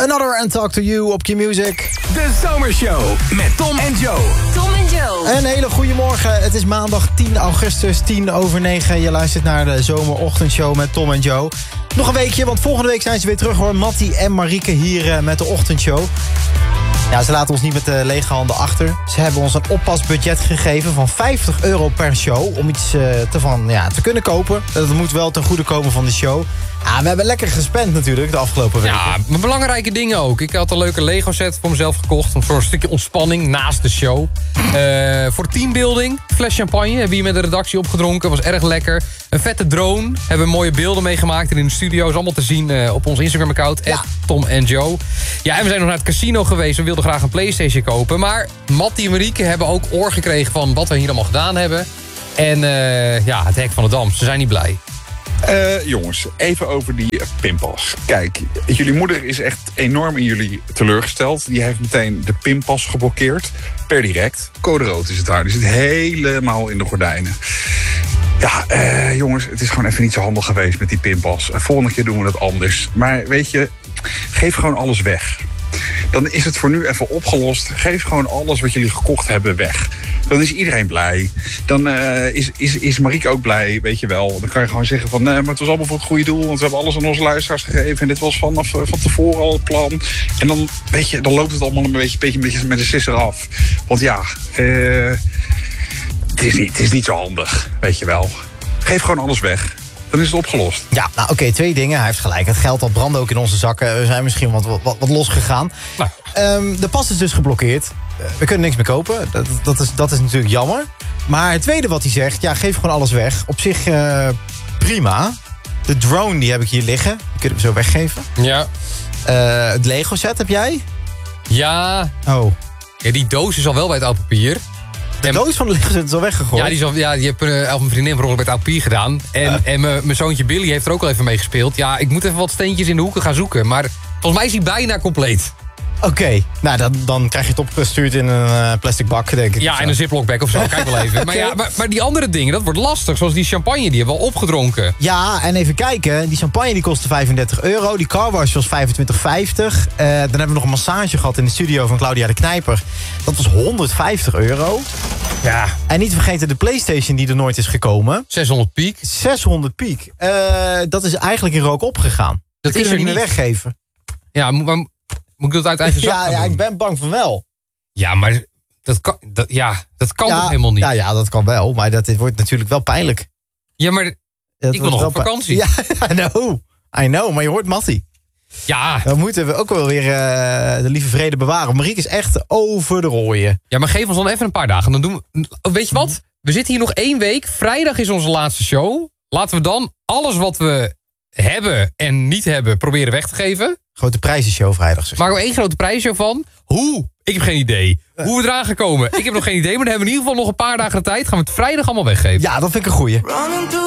Another and Talk to You op Q-Music. De Zomershow met Tom en Joe. Tom en Joe. Een hele goede morgen. Het is maandag 10 augustus, 10:09. Je luistert naar de zomerochtendshow met Tom en Joe. Nog een weekje, want volgende week zijn ze weer terug hoor. Mattie en Marieke hier met de ochtendshow. Ja, ze laten ons niet met de lege handen achter. Ze hebben ons een oppasbudget gegeven van €50 per show... om iets te kunnen kopen. Dat moet wel ten goede komen van de show. Ja, we hebben lekker gespend natuurlijk de afgelopen weken. Ja, maar belangrijke dingen ook. Ik had een leuke Lego set voor mezelf gekocht. Om zo'n stukje ontspanning naast de show. Voor teambuilding, fles champagne. Hebben we hier met de redactie opgedronken. Was erg lekker. Een vette drone. Hebben we mooie beelden meegemaakt. En in de studio is allemaal te zien op ons Instagram-account. Ja. Tom en Joe. Ja, en we zijn nog naar het casino geweest. We wilden graag een PlayStation kopen. Maar Mattie en Marieke hebben ook oor gekregen van wat we hier allemaal gedaan hebben. En het hek van de Dam. Ze zijn niet blij. Jongens, even over die pinpas. Kijk, jullie moeder is echt enorm in jullie teleurgesteld. Die heeft meteen de pinpas geblokkeerd. Per direct. Code rood is het daar. Die zit helemaal in de gordijnen. Ja, jongens, het is gewoon even niet zo handig geweest met die pinpas. Volgende keer doen we het anders. Maar weet je, geef gewoon alles weg. Dan is het voor nu even opgelost. Geef gewoon alles wat jullie gekocht hebben weg. Dan is iedereen blij. Dan is Marieke ook blij, weet je wel. Dan kan je gewoon zeggen van... maar het was allemaal voor het goede doel. Want we hebben alles aan onze luisteraars gegeven. En dit was van tevoren al het plan. En dan, weet je, dan loopt het allemaal een beetje met de sisser af. Want ja, het is niet zo handig, weet je wel. Geef gewoon alles weg. Dan is het opgelost. Ja, nou oké, 2 dingen. Hij heeft gelijk. Het geld dat brandde ook in onze zakken. We zijn misschien wat losgegaan. Nou. De pas is dus geblokkeerd. We kunnen niks meer kopen. Dat is natuurlijk jammer. Maar het tweede wat hij zegt, ja, geef gewoon alles weg. Op zich prima. De drone, die heb ik hier liggen. Die kunnen we zo weggeven. Ja. Het Lego set heb jij? Ja. Oh. Ja, die doos is al wel bij het oud papier. De doos van de Lego set is al weggegooid. Ja, die heeft mijn vriendin voor bij het oud papier gedaan. En mijn zoontje Billy heeft er ook al even mee gespeeld. Ja, ik moet even wat steentjes in de hoeken gaan zoeken. Maar volgens mij is hij bijna compleet. Oké, nou dan krijg je het opgestuurd in een plastic bak, denk ik. Ja, in een ziplockbag of zo, kijk wel even. Okay. Maar die andere dingen, dat wordt lastig. Zoals die champagne, die hebben we al opgedronken. Ja, en even kijken. Die champagne die kostte €35. Die carwash was €25,50. Dan hebben we nog een massage gehad in de studio van Claudia de Knijper. Dat was €150. Ja. En niet vergeten de PlayStation die er nooit is gekomen. 600 piek. 600 piek. Dat is eigenlijk in rook opgegaan. Dat kunnen we niet meer weggeven. Ja, maar moet ik dat uit eigen zak gaan doen? Ik ben bang van wel. Ja, maar dat kan toch helemaal niet? Ja, dat kan wel. Maar dit wordt natuurlijk wel pijnlijk. Ja, maar ik wil nog op vakantie. Ja, I know. Maar je hoort Mattie. Ja. Dan moeten we ook wel weer de lieve vrede bewaren. Marieke is echt over de rooien. Ja, maar geef ons dan even een paar dagen. Dan doen we, weet je wat? We zitten hier nog 1 week. Vrijdag is onze laatste show. Laten we dan alles wat we hebben en niet hebben proberen weg te geven. Grote prijzenshow vrijdag. Zeg. Maken we 1 grote prijzenshow van. Hoe? Ik heb geen idee. Hoe we eraan gaan komen. Ik heb nog geen idee, maar dan hebben we in ieder geval nog een paar dagen de tijd. Gaan we het vrijdag allemaal weggeven. Ja, dat vind ik een goeie.